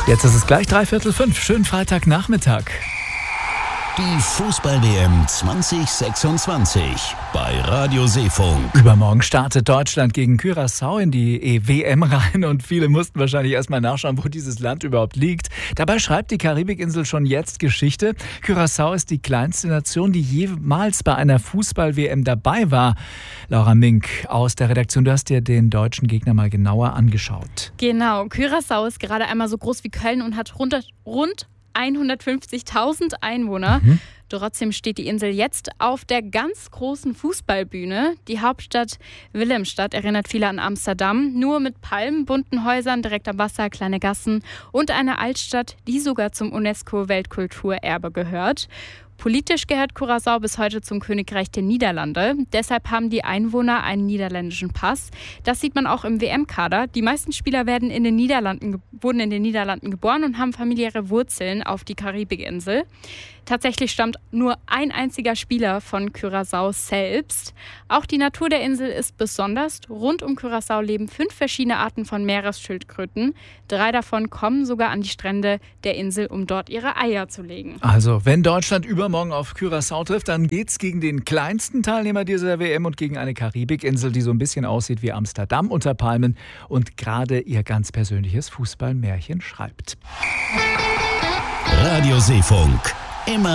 Jetzt ist es gleich 5:15. Schönen Freitagnachmittag. Die Fußball-WM 2026 bei Radio Seefunk. Übermorgen startet Deutschland gegen Curaçao in die WM rein und viele mussten wahrscheinlich erstmal nachschauen, wo dieses Land überhaupt liegt. Dabei schreibt die Karibikinsel schon jetzt Geschichte. Curaçao ist die kleinste Nation, die jemals bei einer Fußball-WM dabei war. Laura Mink aus der Redaktion, du hast dir den deutschen Gegner mal genauer angeschaut. Genau, Curaçao ist gerade einmal so groß wie Köln und hat rund 150.000 Einwohner. Trotzdem steht die Insel jetzt auf der ganz großen Fußballbühne. Die Hauptstadt Willemstad erinnert viele an Amsterdam, nur mit Palmen, bunten Häusern, direkt am Wasser, kleine Gassen und eine Altstadt, die sogar zum UNESCO-Weltkulturerbe gehört. Politisch gehört Curaçao bis heute zum Königreich der Niederlande. Deshalb haben die Einwohner einen niederländischen Pass. Das sieht man auch im WM-Kader. Die meisten Spieler wurden in den Niederlanden geboren und haben familiäre Wurzeln auf die Karibikinsel. Tatsächlich stammt nur ein einziger Spieler von Curaçao selbst. Auch die Natur der Insel ist besonders. Rund um Curaçao leben 5 verschiedene Arten von Meeresschildkröten. 3 davon kommen sogar an die Strände der Insel, um dort ihre Eier zu legen. Also, wenn Deutschland übermorgen auf Curaçao trifft, dann geht's gegen den kleinsten Teilnehmer dieser WM und gegen eine Karibikinsel, die so ein bisschen aussieht wie Amsterdam unter Palmen und gerade ihr ganz persönliches Fußballmärchen schreibt. Radio Seefunk. Immer